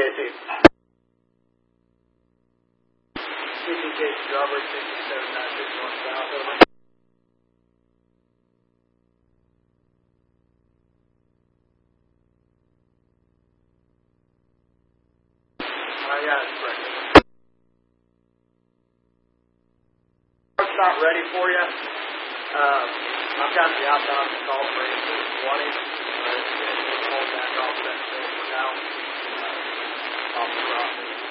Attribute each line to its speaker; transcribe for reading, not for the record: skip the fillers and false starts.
Speaker 1: CPK Strawberry 6796 South, over. Yeah, that's correct. It's not ready for you. I've got the outbound call for 1820. Hold back off that for now. Off the process.